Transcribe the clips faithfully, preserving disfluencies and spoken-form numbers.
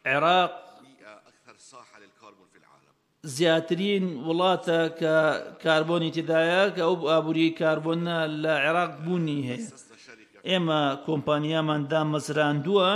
عێراق زیاترین وڵاتە کە کاربۆنی تێدایە کە ئەو ئابووری کاربۆنە لە عێراق بوونی هەیە. ئێمە کۆمپانیامان دامەزراندووە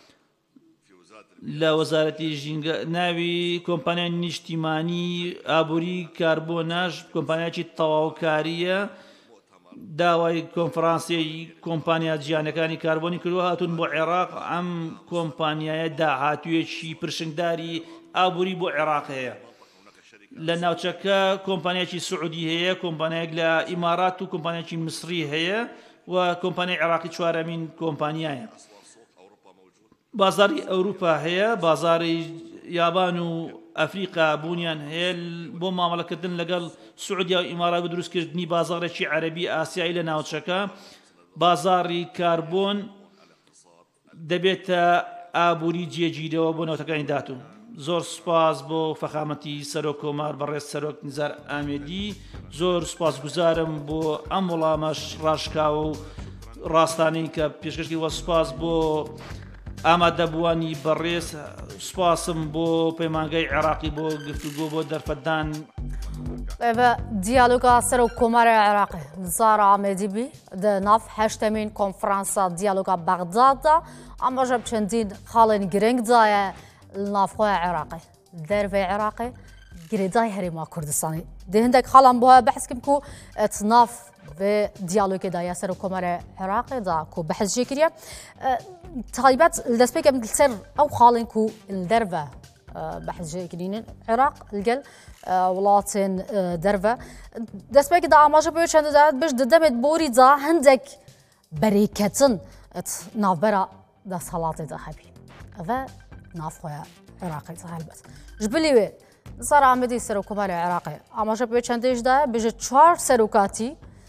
لە وەزارەتی ژینگە ناوی کۆمپانیای نیشتیمانی ئابووری کاربۆنەش کۆمپانیاکی تەواوکاریە، داوای کۆنفرانسی کۆمپانیا جیهانەکانی کاربۆنی کردووە هاتوون بۆ عێراق. ئەم کۆمپانیایە داهاتوویەکی پرشنگداری ئابووری بۆ عێراق هەیە. لە ناوچەکە کۆمپانیاکی سعودی هەیە، کۆمپانیایەک لە ئیمارات و کۆمپانیاکی مصری هەیە و کۆمپانیای عێراقی چوارەمین کۆمپانیایە. بازاری ئەوروپا هەیە، بازاری یابان و ئەفریقا بوونیان هەیە بۆ مامەڵەکردن لەگەڵ سعودیا و ئیمارات و دروستکردنی بازاڕێکی عەرەبی ئاسیایی لە ناوچەکە. بازاری کاربۆن دەبێتە ئابووری جێگیرەوە بۆ نەوتەکانی داهاتوو. زۆر سوپاس بۆ فەخامەتی سەرۆک کۆمار بەڕێز سەرۆک نیزار ئامێدی، زۆر سوپاسگوزارم بۆ ئەم وەڵامەش ڕاشکاوە و ڕاستانەی کە پێشکەشکردی وە. سوپاس بۆ ئامادەبووانی بەڕێز، سوپاسم بۆ پەیمانگای عێراقی بۆ گفتوگۆ بۆ دەرفەتدان. ئێوە دیالۆگا سەرۆک کۆمارە عێراقی نیزار ئامێدی بی دە ناف هەشتەمین کۆنفرانسا دیالۆگا بەغداددا ئەمەژە چەندین خاڵێن گرنگدایە نافخۆی عێراقی دەرڤی عێراقی گرێدای هەرێما کوردستانی دە هەندێک خاڵان بۆ بەحسکم کو ئەت ناف بە دیالۆگێدایە سەرۆک کۆمارە عێراقیدا کو بەحەزجێ کردە تایبەت دەستپێکم سەر ئەو خاڵین کو دەرڤە بەحەزجێکردین عێراق لەگەڵ وڵاتێن دەرڤە دەستپێکدا ئاماژە بۆ چەنددات بش دەدەمێت بۆریدا هەندێک بەریکەتن ناوبەرە دەسەڵاتێدا هەبی ئەvە نافخۆیە عێراقی هەلبەت ji bilî wê Nizar Amedî Serokkomarê Iraqê amaja bi wê çendêj de bi ji çar serokatî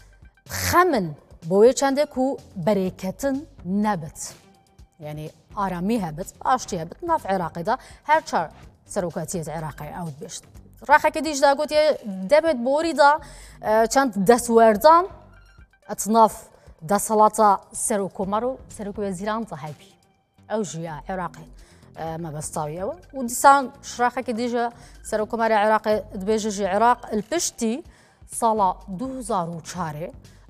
xemin bo wê çendê ku berêketin nebit yanî aramî hebit aştî hebit nav Iraqê de her çar serokatiyê Iraqê ew dibêjin raxekê dîj de gotiye demêt borî da çend destwerdan et nav desalata serokkomar û serokwezîran da hebî ew jî ya Iraqê مەبەستاوی ئەوە و دیسان شراخێکی دیژە سەرۆکۆماری عێراقی دبێژژی عێراق الپشتی ساڵا دوو هەزار و چارێ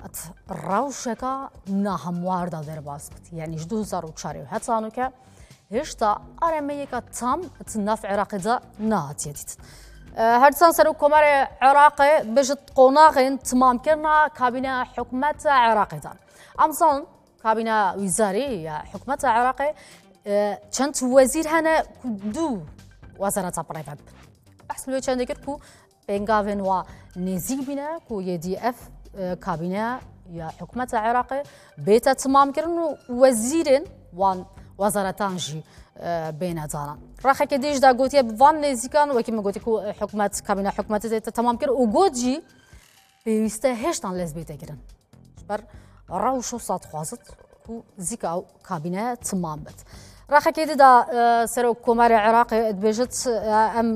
ڕەوشەکە ناهەمواردا دەرباز کرد یعنیش دوو هەزار و چارێ و هەتانوکە هێشتا ئارەمەیەکە تام ناف عێراقیدا نهاتیە دیتن هەرچەند سەرۆکۆماری عێراقی بێژت قۆناغێن تمامکردنا کابینە حکومەتە عێراقیدان ئەمساڵ کابینە ویزاری یا حکومەتە عێراقی چەند وەزیر هەنە دوو وەزارەتە پرایڤەت بەحس لێ چەندێک کرد و پێنگاوێن وا نێزیک بینە و یێدی ئەف کابینە یا حکومەتە عێراقی بێتە تمامکردن و وەزیرن وان وەزارەتان ژی بێنەجانان ڕاخێکی دیژدا گوتیە بڤان نێزیکان وەکی مەگوتی و حکومەت کابینە حکومەتی دێتە تەمام کرد و گوتجی پێویستە هێشتان لەس بێتەگرن بەر ڕەوش و ساتخوازت و زیکا و کابینە تمام بێت راخەکێ دیدا سەرۆک کۆماری عێراقی دبێژێت ئەم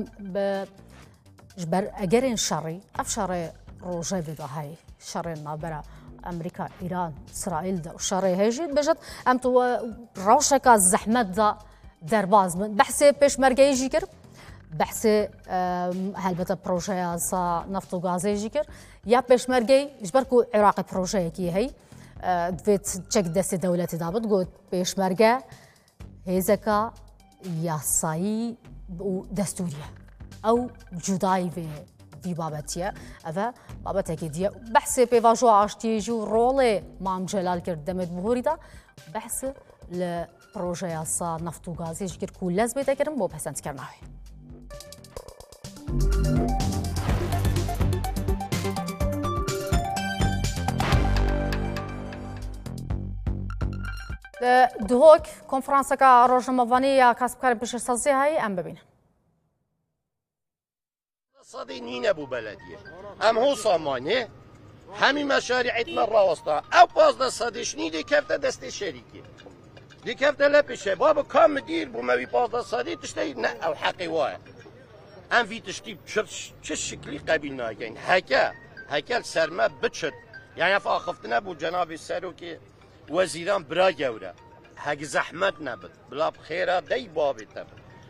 ژبەر ئەگەرێن شەڕی ئەف شەڕێ ڕۆژێ بێداهایی شەڕێن ناوبەرە ئەمریکا ئیران ئیسرائیل دا و شەڕێ هێژی دبێژێت ئەم تو ڕەوشێکە زەحمەتدا دەرباز بن بەحسێ پێشمەرگەیژی کرد بەحسێ هەلبەتە پرۆژەیە سا نەفت و گازێژی کرد یا پێشمەرگەی ژبەر و عێراقی پرۆژەیەکی هەی دوێت چەک دەستی دەولەتیدا بت گوت پێشمەرگە هێزەکە یاسایی و دەستوریە ئەو جودای vê vî babetiye ev e babeteke diye behsê pêvajoya aştiyê jî û rolê Mam Celal kir demê bihorî da behsê li projeya sa neft û gazê jî kir ku lez bê tekirin bo pesendkirina wê Duhok konferanseka rojnamevanî ya kasbkarên piştîsazî heye em bibînin. صدي نينا ابو بلديه ام هو صماني همي مشاريع مرة وسطى او باز صدي شنيدي كيف دست الشركه دي كيف لا بشباب كم مدير بو ما باز صدي تشتي نا او حقي واحد ام في تشتي تش شكلي قبيلنا يعني هكا هكا سرما بتشد يعني فاخفتنا ابو جناب السروكي وزيران برا جوره هاك زحمت نبت بلا بخيره دي بابي تبت